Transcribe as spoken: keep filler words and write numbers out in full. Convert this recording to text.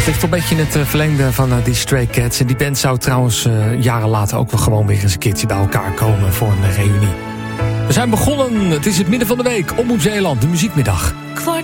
Het ligt een beetje in het verlengde van uh, die Stray Cats. En die band zou trouwens uh, jaren later ook wel gewoon weer eens een keertje bij elkaar komen voor een uh, reunie. We zijn begonnen, het is het midden van de week, Omroep Zeeland, de muziekmiddag. Kwart